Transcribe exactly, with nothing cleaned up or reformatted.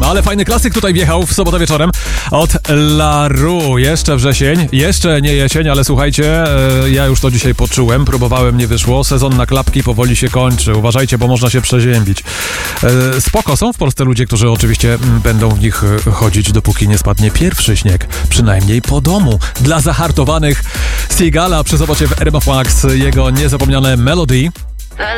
No ale fajny klasyk tutaj wjechał w sobotę wieczorem od Laru. Jeszcze wrzesień, jeszcze nie jesień, ale słuchajcie, e, ja już to dzisiaj poczułem, próbowałem, nie wyszło. Sezon na klapki powoli się kończy. Uważajcie, bo można się przeziębić. E, spoko, są w Polsce ludzie, którzy oczywiście m, będą w nich chodzić, dopóki nie spadnie pierwszy śnieg. Przynajmniej po domu. Dla zahartowanych Seagala przy sobocie w R M F Max jego niezapomniane Melody.